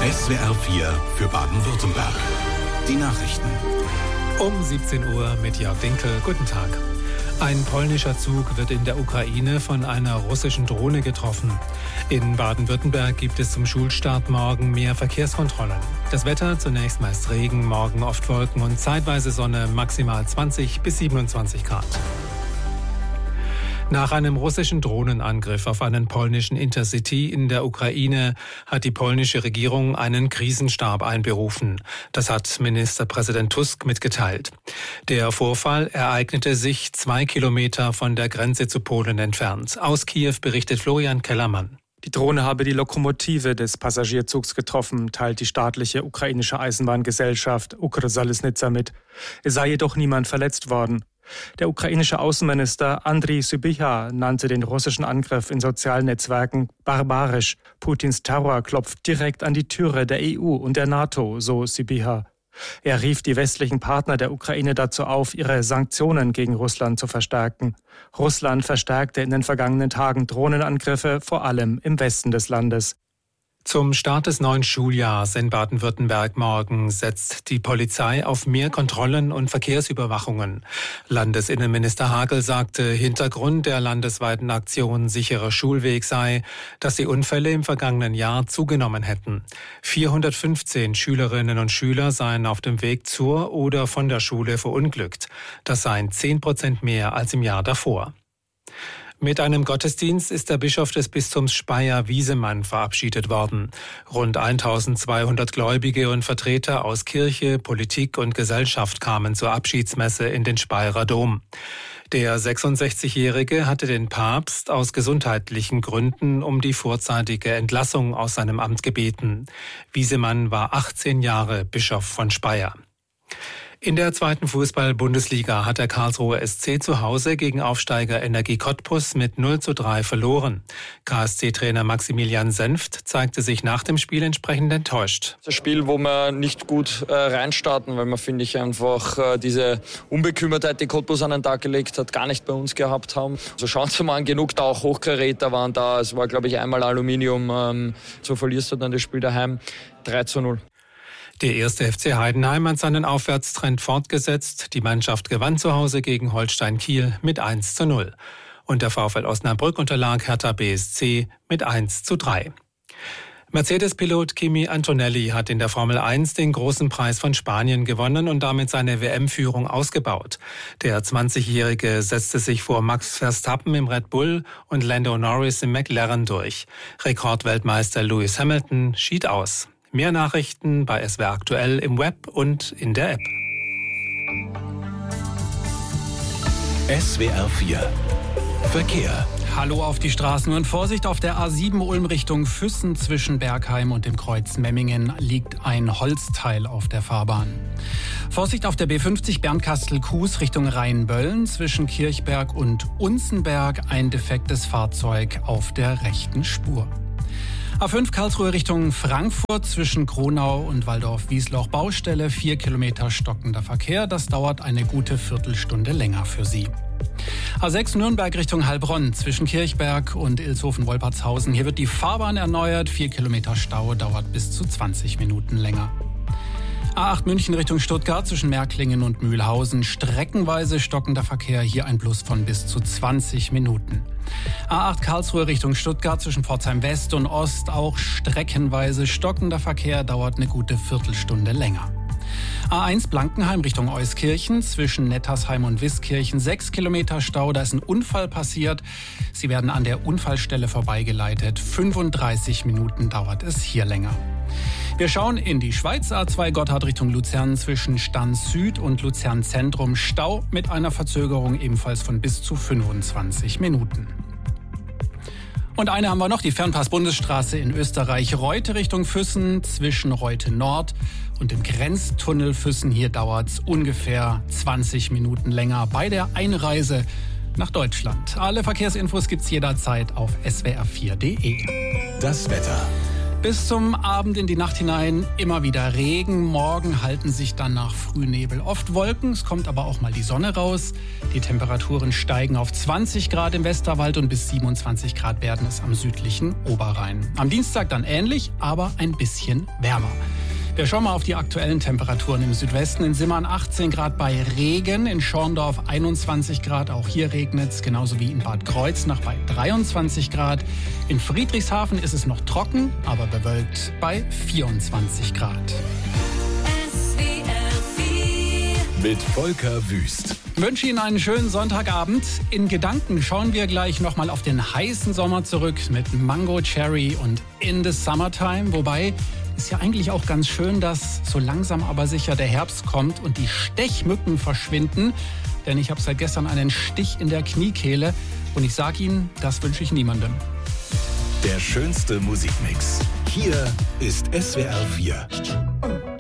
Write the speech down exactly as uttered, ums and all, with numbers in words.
S W R vier für Baden-Württemberg. Die Nachrichten. Um siebzehn Uhr mit Jörg Dinkel. Guten Tag. Ein polnischer Zug wird in der Ukraine von einer russischen Drohne getroffen. In Baden-Württemberg gibt es zum Schulstart morgen mehr Verkehrskontrollen. Das Wetter zunächst meist Regen, morgen oft Wolken und zeitweise Sonne, maximal zwanzig bis siebenundzwanzig Grad. Nach einem russischen Drohnenangriff auf einen polnischen Intercity in der Ukraine hat die polnische Regierung einen Krisenstab einberufen. Das hat Ministerpräsident Tusk mitgeteilt. Der Vorfall ereignete sich zwei Kilometer von der Grenze zu Polen entfernt. Aus Kiew berichtet Florian Kellermann. Die Drohne habe die Lokomotive des Passagierzugs getroffen, teilt die staatliche ukrainische Eisenbahngesellschaft Ukrsalisnytsa mit. Es sei jedoch niemand verletzt worden. Der ukrainische Außenminister Andriy Sybiha nannte den russischen Angriff in sozialen Netzwerken barbarisch. Putins Terror klopft direkt an die Türe der E U und der NATO, so Sybiha. Er rief die westlichen Partner der Ukraine dazu auf, ihre Sanktionen gegen Russland zu verstärken. Russland verstärkte in den vergangenen Tagen Drohnenangriffe, vor allem im Westen des Landes. Zum Start des neuen Schuljahrs in Baden-Württemberg morgen setzt die Polizei auf mehr Kontrollen und Verkehrsüberwachungen. Landesinnenminister Hagel sagte, Hintergrund der landesweiten Aktion Sicherer Schulweg sei, dass die Unfälle im vergangenen Jahr zugenommen hätten. vierhundertfünfzehn Schülerinnen und Schüler seien auf dem Weg zur oder von der Schule verunglückt. Das seien zehn Prozent mehr als im Jahr davor. Mit einem Gottesdienst ist der Bischof des Bistums Speyer Wiesemann verabschiedet worden. Rund eintausendzweihundert Gläubige und Vertreter aus Kirche, Politik und Gesellschaft kamen zur Abschiedsmesse in den Speyerer Dom. Der sechsundsechzigjährige hatte den Papst aus gesundheitlichen Gründen um die vorzeitige Entlassung aus seinem Amt gebeten. Wiesemann war achtzehn Jahre Bischof von Speyer. In der zweiten Fußball-Bundesliga hat der Karlsruher S C zu Hause gegen Aufsteiger Energie Cottbus mit null zu drei verloren. K S C-Trainer Maximilian Senft zeigte sich nach dem Spiel entsprechend enttäuscht. Das Spiel, wo wir nicht gut äh, reinstarten, weil wir, finde ich, einfach äh, diese Unbekümmertheit, die Cottbus an den Tag gelegt hat, gar nicht bei uns gehabt haben. Also schauen Sie mal an, genug da, auch Hochkaräter waren da. Es war, glaube ich, einmal Aluminium. Ähm, so verlierst du dann das Spiel daheim drei zu null. Der erste F C Heidenheim hat seinen Aufwärtstrend fortgesetzt. Die Mannschaft gewann zu Hause gegen Holstein Kiel mit eins zu null. Und der VfL Osnabrück unterlag Hertha B S C mit eins zu drei. Mercedes-Pilot Kimi Antonelli hat in der Formel eins den großen Preis von Spanien gewonnen und damit seine W M-Führung ausgebaut. Der zwanzigjährige setzte sich vor Max Verstappen im Red Bull und Lando Norris im McLaren durch. Rekordweltmeister Lewis Hamilton schied aus. Mehr Nachrichten bei S W R aktuell im Web und in der App. S W R vier Verkehr. Hallo auf die Straßen und Vorsicht, auf der A sieben Ulm Richtung Füssen zwischen Bergheim und dem Kreuz Memmingen liegt ein Holzteil auf der Fahrbahn. Vorsicht auf der B fünfzig Bernkastel-Kues Richtung Rheinböllen zwischen Kirchberg und Unzenberg, ein defektes Fahrzeug auf der rechten Spur. A fünf Karlsruhe Richtung Frankfurt zwischen Kronau und Waldorf-Wiesloch Baustelle, vier Kilometer stockender Verkehr. Das dauert eine gute Viertelstunde länger für Sie. A sechs Nürnberg Richtung Heilbronn zwischen Kirchberg und Ilshofen-Wolpertshausen. Hier wird die Fahrbahn erneuert. Vier Kilometer Stau dauert bis zu zwanzig Minuten länger. A acht München Richtung Stuttgart zwischen Märklingen und Mühlhausen. Streckenweise stockender Verkehr, hier ein Plus von bis zu zwanzig Minuten. A acht Karlsruhe Richtung Stuttgart zwischen Pforzheim West und Ost. Auch streckenweise stockender Verkehr, dauert eine gute Viertelstunde länger. A eins Blankenheim Richtung Euskirchen zwischen Nettersheim und Wiskirchen. Sechs Kilometer Stau, da ist ein Unfall passiert. Sie werden an der Unfallstelle vorbeigeleitet. fünfunddreißig Minuten dauert es hier länger. Wir schauen in die Schweiz. A zwei Gotthard Richtung Luzern zwischen Stans Süd und Luzern Zentrum. Stau mit einer Verzögerung ebenfalls von bis zu fünfundzwanzig Minuten. Und eine haben wir noch, die Fernpass-Bundesstraße in Österreich. Reute Richtung Füssen zwischen Reute Nord und dem Grenztunnel Füssen. Hier dauert es ungefähr zwanzig Minuten länger bei der Einreise nach Deutschland. Alle Verkehrsinfos gibt's jederzeit auf S W R vier Punkt D E. Das Wetter. Bis zum Abend in die Nacht hinein immer wieder Regen. Morgen halten sich dann nach Frühnebel oft Wolken. Es kommt aber auch mal die Sonne raus. Die Temperaturen steigen auf zwanzig Grad im Westerwald und bis siebenundzwanzig Grad werden es am südlichen Oberrhein. Am Dienstag dann ähnlich, aber ein bisschen wärmer. Wir schauen mal auf die aktuellen Temperaturen im Südwesten. In Simmern achtzehn Grad bei Regen, in Schorndorf einundzwanzig Grad, auch hier regnet es, genauso wie in Bad Kreuznach bei dreiundzwanzig Grad. In Friedrichshafen ist es noch trocken, aber bewölkt bei vierundzwanzig Grad. Mit Volker Wüst. Ich wünsche Ihnen einen schönen Sonntagabend. In Gedanken schauen wir gleich nochmal auf den heißen Sommer zurück mit Mango Cherry und In the Summertime, wobei ist ja eigentlich auch ganz schön, dass so langsam aber sicher der Herbst kommt und die Stechmücken verschwinden. Denn ich habe seit gestern einen Stich in der Kniekehle und ich sage Ihnen, das wünsche ich niemandem. Der schönste Musikmix. Hier ist S W R vier.